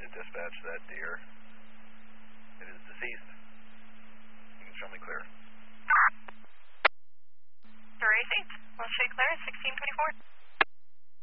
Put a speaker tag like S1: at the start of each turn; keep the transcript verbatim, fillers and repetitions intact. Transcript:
S1: dispatch that deer. It is deceased. You can show me clear.
S2: Racing, we'll show you clear at sixteen twenty-four.